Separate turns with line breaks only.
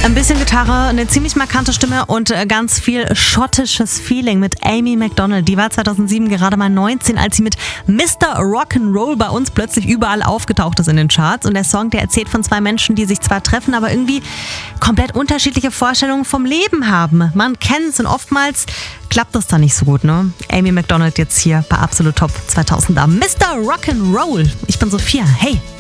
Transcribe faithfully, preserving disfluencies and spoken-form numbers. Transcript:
Ein bisschen Gitarre, eine ziemlich markante Stimme und ganz viel schottisches Feeling mit Amy Macdonald. Die war zweitausendsieben gerade mal neunzehn, als sie mit Mister Rock'n'Roll bei uns plötzlich überall aufgetaucht ist in den Charts. Und der Song, der erzählt von zwei Menschen, die sich zwar treffen, aber irgendwie komplett unterschiedliche Vorstellungen vom Leben haben. Man kennt's und oftmals klappt das dann nicht so gut, ne? Amy Macdonald jetzt hier bei Absolut Top zweitausender. Mister Rock'n'Roll. Ich bin Sophia. Hey!